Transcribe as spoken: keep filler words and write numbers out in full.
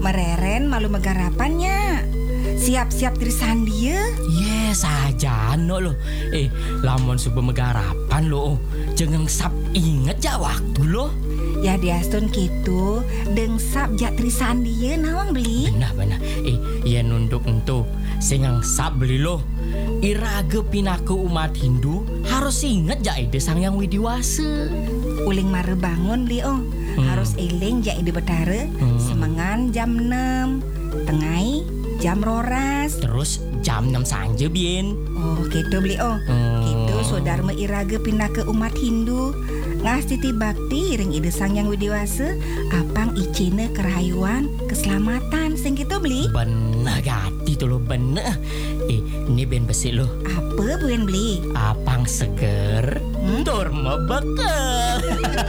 Mereren malu megarapannya. Siap-siap tirisan dia. Yes aja no lo. Eh, lamun subuh megarapan lo. Jangan sap inget ja waktu lo. Ya diastun gitu, dengsap jak tirisan dia nawang beli. Benar-benar. Eh, ya nunduk entu. Singang sap beli lo. Iraga pinaku umat Hindu harus inget ja ide sang yang widiwasa. Uling mare bangun beli oh. Hmm. Harus eling jak ide betara. Hmm. Semangan jam enam. Tengai jam roras. Terus jam enam sanje bien. Oh, gitu beli oh. Hmm. Gitu saudara iraga pindah ke umat Hindu. Ngas titi bakti ring ide sang yang widiwasa apang icine kerayuan keselamatan sing gitu beli. Bener gati tuh lo bener. Eh, ini ben besi lo. Apa buen beli? Apang seger. Hmm? Tur mebeke.